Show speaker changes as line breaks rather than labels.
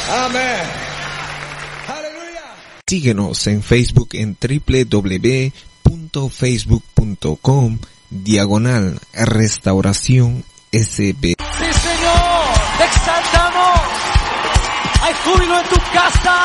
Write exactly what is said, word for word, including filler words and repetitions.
Amén. Aleluya.
Síguenos en Facebook en doble u doble u doble u punto facebook punto com diagonal Restauración S B.
Sí, Señor, te exaltamos. Hay júbilo en tu casa.